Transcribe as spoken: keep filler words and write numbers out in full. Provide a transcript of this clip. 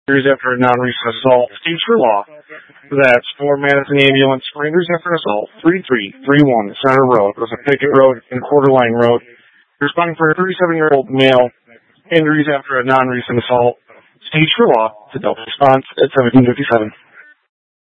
Injuries after a non-recent assault. Stage for law. That's for Madison Ambulance. For injuries after an assault. three three three one Center Road. It was a Pickett Road and Quarter Line Road. Responding for a thirty-seven-year-old male. Injuries after a non-recent assault. Stage for law. It's adult response at seventeen fifty-seven.